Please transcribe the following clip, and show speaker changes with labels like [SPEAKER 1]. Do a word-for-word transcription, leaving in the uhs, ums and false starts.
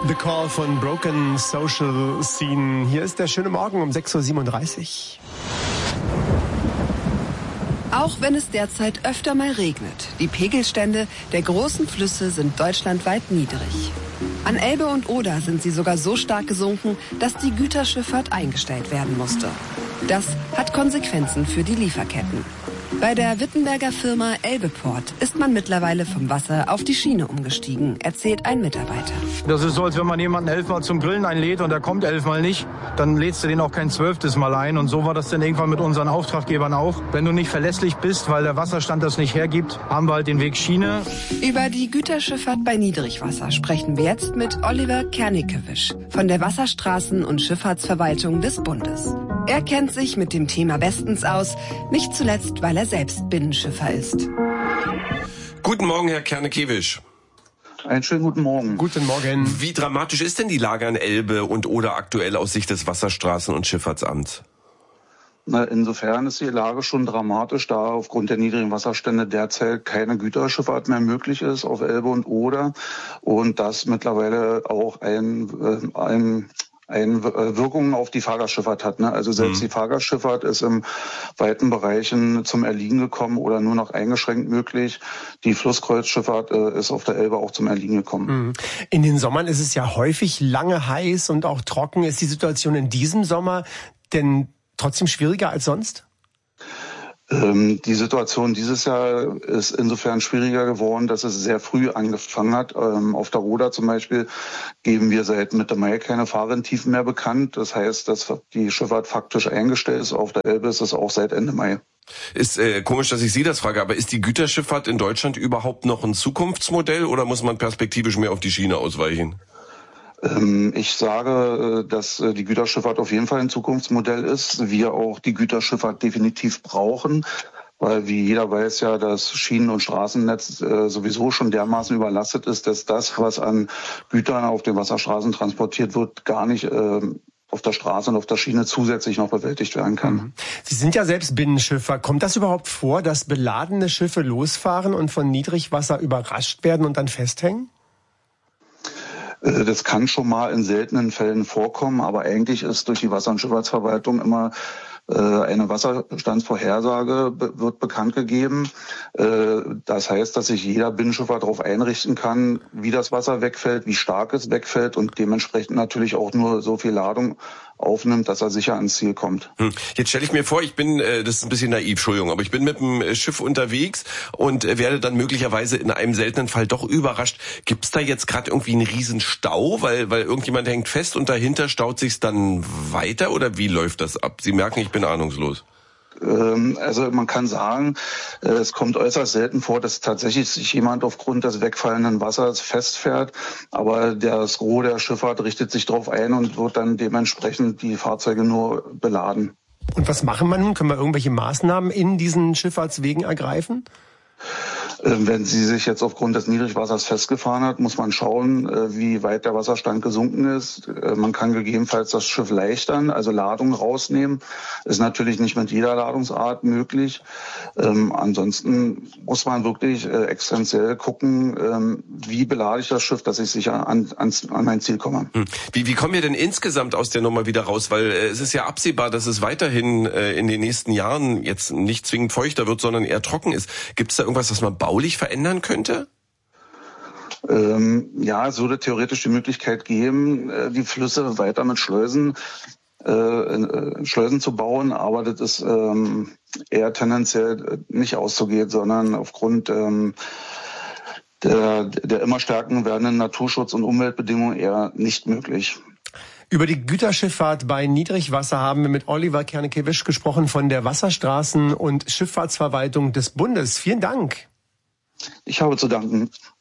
[SPEAKER 1] The Call von Broken Social Scene. Hier ist der schöne Morgen um sechs Uhr siebenunddreißig.
[SPEAKER 2] Auch wenn es derzeit öfter mal regnet, die Pegelstände der großen Flüsse sind deutschlandweit niedrig. An Elbe und Oder sind sie sogar so stark gesunken, dass die Güterschifffahrt eingestellt werden musste. Das hat Konsequenzen für die Lieferketten. Bei der Wittenberger Firma Elbeport ist man mittlerweile vom Wasser auf die Schiene umgestiegen, erzählt ein Mitarbeiter.
[SPEAKER 3] Das ist so, als wenn man jemanden elfmal zum Grillen einlädt und der kommt elfmal nicht, dann lädst du den auch kein zwölftes Mal ein. Und so war das dann irgendwann mit unseren Auftraggebern auch. Wenn du nicht verlässlich bist, weil der Wasserstand das nicht hergibt, haben wir halt den Weg Schiene.
[SPEAKER 2] Über die Güterschifffahrt bei Niedrigwasser sprechen wir jetzt mit Oliver Kernickewitsch von der Wasserstraßen- und Schifffahrtsverwaltung des Bundes. Er kennt sich mit dem Thema bestens aus, nicht zuletzt, weil er selbst Binnenschiffer ist.
[SPEAKER 4] Guten Morgen, Herr Kernickewitsch.
[SPEAKER 5] Einen schönen guten Morgen.
[SPEAKER 1] Guten Morgen.
[SPEAKER 4] Wie dramatisch ist denn die Lage an Elbe und Oder aktuell aus Sicht des Wasserstraßen- und Schifffahrtsamts?
[SPEAKER 5] Na, insofern ist die Lage schon dramatisch, da aufgrund der niedrigen Wasserstände derzeit keine Güterschifffahrt mehr möglich ist auf Elbe und Oder und das mittlerweile auch ein, äh, ein Einwirkungen auf die Fahrgastschifffahrt hat. Ne? Also selbst mhm. die Fahrgastschifffahrt ist in weiten Bereichen zum Erliegen gekommen oder nur noch eingeschränkt möglich. Die Flusskreuzschifffahrt äh, ist auf der Elbe auch zum Erliegen gekommen.
[SPEAKER 1] Mhm. In den Sommern ist es ja häufig lange heiß und auch trocken. Ist die Situation in diesem Sommer denn trotzdem schwieriger als sonst?
[SPEAKER 5] Ähm, die Situation dieses Jahr ist insofern schwieriger geworden, dass es sehr früh angefangen hat. Ähm, auf der Oder zum Beispiel geben wir seit Mitte Mai keine Fahrrentiefen mehr bekannt. Das heißt, dass die Schifffahrt faktisch eingestellt ist. Auf der Elbe ist es auch seit Ende Mai.
[SPEAKER 4] Ist äh, komisch, dass ich Sie das frage, aber ist die Güterschifffahrt in Deutschland überhaupt noch ein Zukunftsmodell oder muss man perspektivisch mehr auf die Schiene ausweichen?
[SPEAKER 5] Ich sage, dass die Güterschifffahrt auf jeden Fall ein Zukunftsmodell ist. Wir auch die Güterschifffahrt definitiv brauchen, weil wie jeder weiß ja, das Schienen- und Straßennetz sowieso schon dermaßen überlastet ist, dass das, was an Gütern auf den Wasserstraßen transportiert wird, gar nicht auf der Straße und auf der Schiene zusätzlich noch bewältigt werden kann.
[SPEAKER 1] Sie sind ja selbst Binnenschiffer. Kommt das überhaupt vor, dass beladene Schiffe losfahren und von Niedrigwasser überrascht werden und dann festhängen?
[SPEAKER 5] Das kann schon mal in seltenen Fällen vorkommen, aber eigentlich ist durch die Wasser- und Schifffahrtsverwaltung immer eine Wasserstandsvorhersage wird bekannt gegeben. Das heißt, dass sich jeder Binnenschiffer darauf einrichten kann, wie das Wasser wegfällt, wie stark es wegfällt und dementsprechend natürlich auch nur so viel Ladung aufnimmt, dass er sicher ans Ziel kommt.
[SPEAKER 4] Hm. Jetzt stelle ich mir vor, ich bin, äh, das ist ein bisschen naiv, Entschuldigung, aber ich bin mit dem Schiff unterwegs und äh, werde dann möglicherweise in einem seltenen Fall doch überrascht. Gibt's da jetzt gerade irgendwie einen riesen Stau, weil weil irgendjemand hängt fest und dahinter staut sich's dann weiter oder wie läuft das ab? Sie merken, ich bin ahnungslos.
[SPEAKER 5] Also man kann sagen, es kommt äußerst selten vor, dass tatsächlich sich jemand aufgrund des wegfallenden Wassers festfährt. Aber das Gros der Schifffahrt richtet sich darauf ein und wird dann dementsprechend die Fahrzeuge nur beladen.
[SPEAKER 1] Und was machen wir nun? Können wir irgendwelche Maßnahmen in diesen Schifffahrtswegen ergreifen?
[SPEAKER 5] Wenn sie sich jetzt aufgrund des Niedrigwassers festgefahren hat, muss man schauen, wie weit der Wasserstand gesunken ist. Man kann gegebenenfalls das Schiff leichtern, also Ladung rausnehmen. Ist natürlich nicht mit jeder Ladungsart möglich. Ähm, ansonsten muss man wirklich äh, existenziell gucken, ähm, wie belade ich das Schiff, dass ich sicher an, an, an mein Ziel komme.
[SPEAKER 4] Hm. Wie, wie kommen wir denn insgesamt aus der Nummer wieder raus? Weil äh, es ist ja absehbar, dass es weiterhin äh, in den nächsten Jahren jetzt nicht zwingend feuchter wird, sondern eher trocken ist. Gibt es da irgendwas, was man baulich verändern könnte?
[SPEAKER 5] Ähm, ja, es würde theoretisch die Möglichkeit geben, äh, die Flüsse weiter mit Schleusen, äh, äh, Schleusen zu bauen, aber das ist ähm, eher tendenziell nicht auszugehen, sondern aufgrund ähm, der, der immer stärker werdenden Naturschutz- und Umweltbedingungen eher nicht möglich.
[SPEAKER 1] Über die Güterschifffahrt bei Niedrigwasser haben wir mit Oliver Kernickewitsch gesprochen von der Wasserstraßen- und Schifffahrtsverwaltung des Bundes. Vielen Dank.
[SPEAKER 5] Ich habe zu danken.